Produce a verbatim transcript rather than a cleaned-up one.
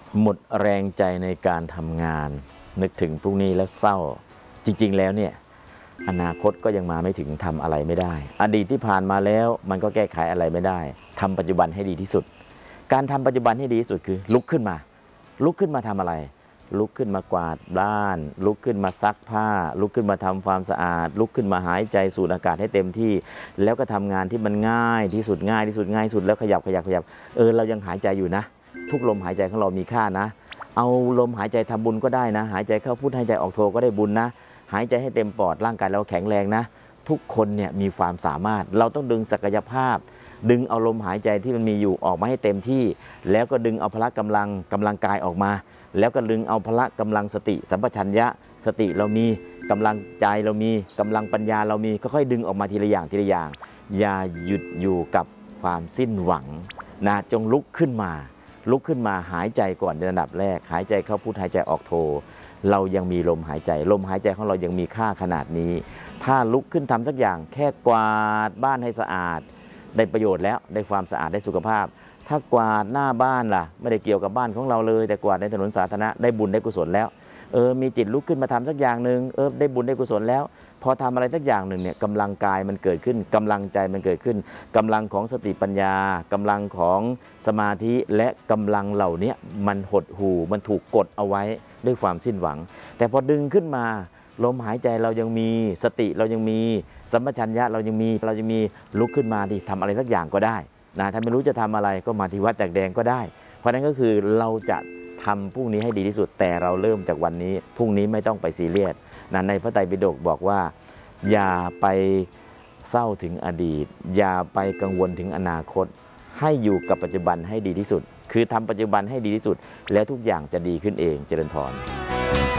หมดแรงใจในการทำงานนึกถึงพรุ่งนี้แล้วเศร้าจริงๆแล้วเนี่ยอนาคตก็ยังมาไม่ถึงทำอะไรไม่ได้อดีตที่ผ่านมาแล้วมันก็แก้ไขอะไรไม่ได้ทำปัจจุบันให้ดีที่สุดการทำปัจจุบันให้ดีที่สุดคือลุกขึ้นมาลุกขึ้นมาทำอะไรลุกขึ้นมากวาดบ้านลุกขึ้นมาซักผ้าลุกขึ้นมาทำความสะอาดลุกขึ้นมาหายใจสูดอากาศให้เต็มที่แล้วก็ทำงานที่มันง่ายที่สุดง่ายที่สุดง่ายสุดแล้วขยับขยับขยับเออเรายังหายใจอยู่นะทุกลมหายใจของเรามีค่านะเอาลมหายใจทำบุญก็ได้นะหายใจเข้าพุทหายใจออกโทก็ได้บุญนะหายใจให้เต็มปอดร่างกายเราแข็งแรงนะทุกคนเนี่ยมีความสามารถเราต้องดึงศักยภาพดึงเอาลมหายใจที่มันมีอยู่ออกมาให้เต็มที่แล้วก็ดึงเอาพละกำลังกำลังกายออกมาแล้วก็ดึงเอาพละกำลังสติสัมปชัญญะสติเรามีกำลังใจเรามีกำลังปัญญาเรามีค่อยๆดึงออกมาทีละอย่างทีละอย่างอย่าหยุดอยู่กับความสิ้นหวังนะจงลุกขึ้นมาลุกขึ้นมาหายใจก่อนในระดับแรกหายใจเข้าพุทหายใจออกโทเรายังมีลมหายใจลมหายใจของเรายังมีค่าขนาดนี้ถ้าลุกขึ้นทำสักอย่างแค่กวาดบ้านให้สะอาดได้ประโยชน์แล้วได้ความสะอาดได้สุขภาพถ้ากวาดหน้าบ้านล่ะไม่ได้เกี่ยวกับบ้านของเราเลยแต่กวาดในถนนสาธารณะได้บุญได้กุศลแล้วเออมีจิตลุกขึ้นมาทำสักอย่างหนึ่งเออได้บุญได้กุศลแล้วพอทำอะไรสักอย่างหนึ่งเนี่ยกำลังกายมันเกิดขึ้นกำลังใจมันเกิดขึ้นกำลังของสติปัญญากำลังของสมาธิและกำลังเหล่านี้มันหดหู่มันถูกกดเอาไว้ด้วยความสิ้นหวังแต่พอดึงขึ้นมาลมหายใจเรายังมีสติเรายังมีสัมปชัญญะเรายังมีเราจะมีลุกขึ้นมาดิทำอะไรสักอย่างก็ได้นะถ้าไม่รู้จะทำอะไรก็มาที่วัดจากแดงก็ได้เพราะนั้นก็คือเราจะทำพรุ่งนี้ให้ดีที่สุดแต่เราเริ่มจากวันนี้พรุ่งนี้ไม่ต้องไปซีเรียสนะในพระไตรปิฎกบอกว่าอย่าไปเศร้าถึงอดีตอย่าไปกังวลถึงอนาคตให้อยู่กับปัจจุบันให้ดีที่สุดคือทำปัจจุบันให้ดีที่สุดแล้วทุกอย่างจะดีขึ้นเองเจริญพร